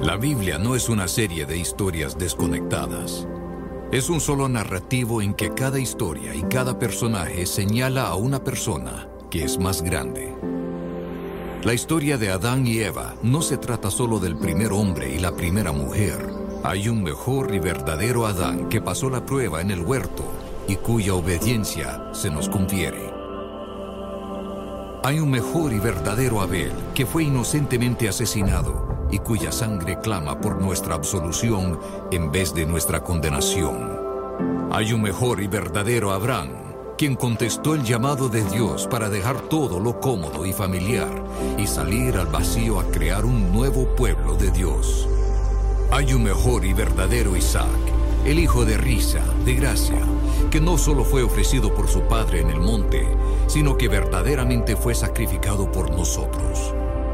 La Biblia no es una serie de historias desconectadas. Es un solo narrativo en que cada historia y cada personaje señala a una persona que es más grande. La historia de Adán y Eva no se trata solo del primer hombre y la primera mujer. Hay un mejor y verdadero Adán que pasó la prueba en el huerto y cuya obediencia se nos confiere. Hay un mejor y verdadero Abel que fue inocentemente asesinado y cuya sangre clama por nuestra absolución en vez de nuestra condenación. Hay un mejor y verdadero Abraham, quien contestó el llamado de Dios para dejar todo lo cómodo y familiar y salir al vacío a crear un nuevo pueblo de Dios. Hay un mejor y verdadero Isaac, el hijo de risa, de gracia, que no solo fue ofrecido por su padre en el monte, sino que verdaderamente fue sacrificado por nosotros.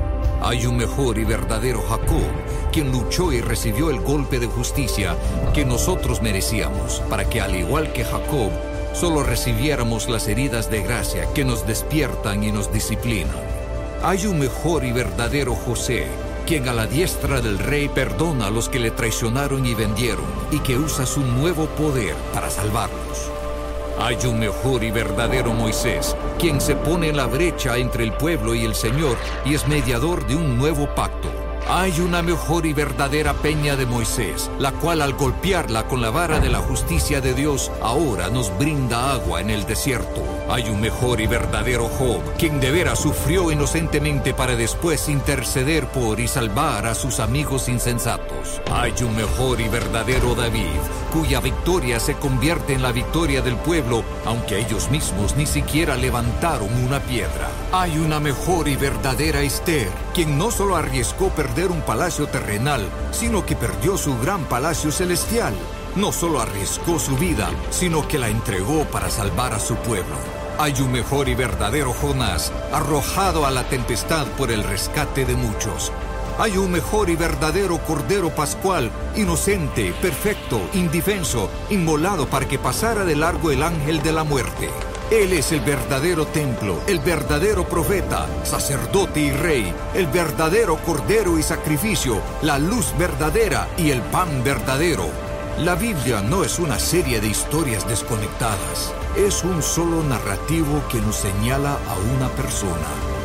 Hay un mejor y verdadero Jacob, quien luchó y recibió el golpe de justicia que nosotros merecíamos, para que al igual que Jacob, solo recibiéramos las heridas de gracia que nos despiertan y nos disciplinan. Hay un mejor y verdadero José, quien a la diestra del rey perdona a los que le traicionaron y vendieron, y que usa su nuevo poder para salvarlos. Hay un mejor y verdadero Moisés, quien se pone en la brecha entre el pueblo y el Señor y es mediador de un nuevo pacto. Hay una mejor y verdadera peña de Moisés, la cual al golpearla con la vara de la justicia de Dios, ahora nos brinda agua en el desierto. Hay un mejor y verdadero Job, quien de veras sufrió inocentemente para después interceder por y salvar a sus amigos insensatos. Hay un mejor y verdadero David, cuya victoria se convierte en la victoria del pueblo, aunque ellos mismos ni siquiera levantaron una piedra. Hay una mejor y verdadera Esther, quien no solo arriesgó perder un palacio terrenal, sino que perdió su gran palacio celestial. No solo arriesgó su vida, sino que la entregó para salvar a su pueblo. Hay un mejor y verdadero Jonás, arrojado a la tempestad por el rescate de muchos. Hay un mejor y verdadero Cordero Pascual, inocente, perfecto, indefenso, inmolado para que pasara de largo el ángel de la muerte. Él es el verdadero templo, el verdadero profeta, sacerdote y rey, el verdadero cordero y sacrificio, la luz verdadera y el pan verdadero. La Biblia no es una serie de historias desconectadas, es un solo narrativo que nos señala a una persona,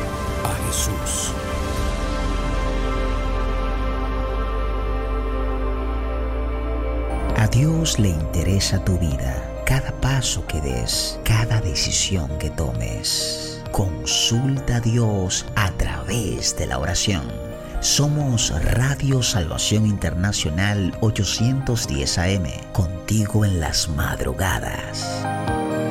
a Jesús. A Dios le interesa tu vida, cada paso que des, cada decisión que tomes. Consulta a Dios a través de la oración. Somos Radio Salvación Internacional 810 AM, contigo en las madrugadas.